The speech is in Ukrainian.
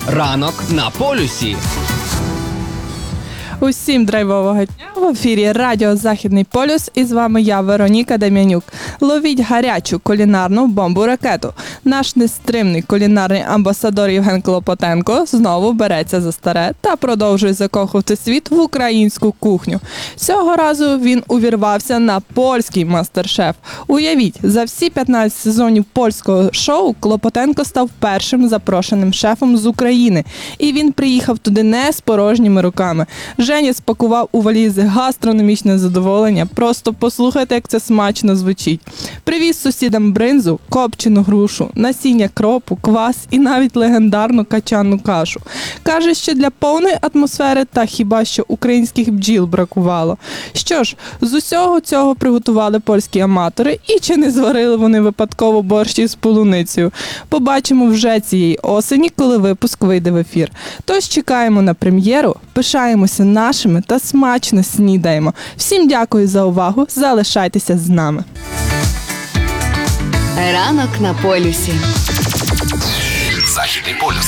Ранок на полюсі. Усім драйвового дня! В ефірі Радіо Західний полюс і з вами я, Вероніка Дем'янюк. Ловіть гарячу кулінарну бомбу-ракету. Наш нестримний кулінарний амбасадор Євген Клопотенко знову береться за старе та продовжує закохувати світ в українську кухню. Цього разу він увірвався на польський мастер-шеф. Уявіть, за всі 15 сезонів польського шоу Клопотенко став першим запрошеним шефом з України. І він приїхав туди не з порожніми руками. Женя спакував у валізи гастрономічне задоволення. Просто послухайте, як це смачно звучить. Привіз сусідам бринзу, копчену грушу, насіння кропу, квас і навіть легендарну качанну кашу. Каже, що для повної атмосфери та хіба що українських бджіл бракувало. Що ж, з усього цього приготували польські аматори і чи не зварили вони випадково борщ із полуницею. Побачимо вже цієї осені, коли випуск вийде в ефір. Тож чекаємо на прем'єру, пишаємося нашими та смачно снідаємо. Всім дякую за увагу, залишайтеся з нами. Ранок на полюсі. Західний полюс.